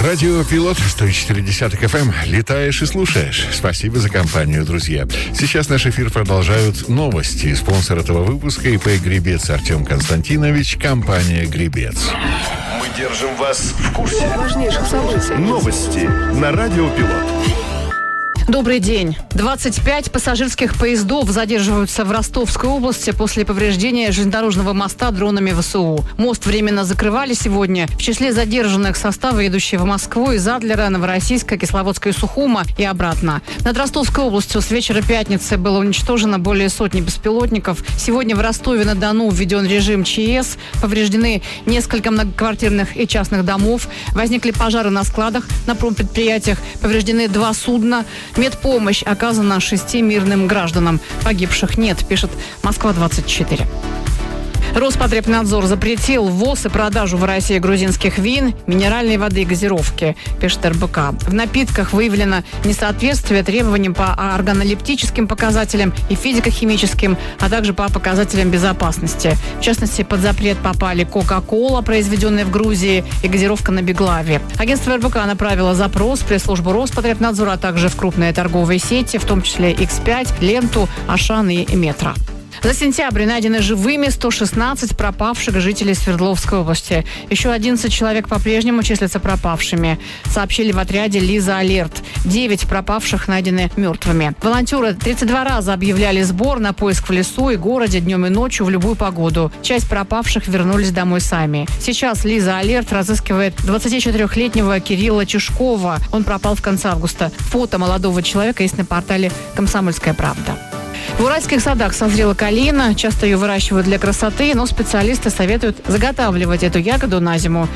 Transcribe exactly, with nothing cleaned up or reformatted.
Радио Пилот сто четыре десятых эф эм. Летаешь и слушаешь. Спасибо за компанию, друзья. Сейчас наш эфир продолжают новости. Спонсор этого выпуска ИП «Гребец» Артем Константинович, компания «Гребец». Мы держим вас в курсе важнейших событий. Новости на Радио Пилот. Добрый день. двадцать пять пассажирских поездов задерживаются в Ростовской области после повреждения железнодорожного моста дронами ВСУ. Мост временно закрывали сегодня. В числе задержанных составы, идущие в Москву из Адлера, Новороссийска, Кисловодска и Сухума и обратно. Над Ростовской областью с вечера пятницы было уничтожено более сотни беспилотников. Сегодня в Ростове-на-Дону введен режим ЧС. Повреждены несколько многоквартирных и частных домов. Возникли пожары на складах, на промпредприятиях. Повреждены два судна. Медпомощь оказана шести мирным гражданам. Погибших нет, пишет Москва двадцать четыре. Роспотребнадзор запретил ввоз и продажу в России грузинских вин, минеральной воды и газировки, пишет эр бэ ка. В напитках выявлено несоответствие требованиям по органолептическим показателям и физико-химическим, а также по показателям безопасности. В частности, под запрет попали Кока-Кола, произведенная в Грузии, и газировка на Беглаве. Агентство эр бэ ка направило запрос в пресс-службу Роспотребнадзора, а также в крупные торговые сети, в том числе икс пять, Ленту, Ашан и Метро. За сентябрь найдены живыми сто шестнадцать пропавших жителей Свердловской области. Еще одиннадцать человек по-прежнему числятся пропавшими. Сообщили в отряде «Лиза Алерт». девять пропавших найдены мертвыми. Волонтеры тридцать два раза объявляли сбор на поиск в лесу и городе днем и ночью в любую погоду. Часть пропавших вернулись домой сами. Сейчас «Лиза Алерт» разыскивает двадцатичетырехлетнего Кирилла Чешкова. Он пропал в конце августа. Фото молодого человека есть на портале «Комсомольская правда». В уральских садах созрела калина. Часто ее выращивают для красоты, но специалисты советуют заготавливать эту ягоду на зиму.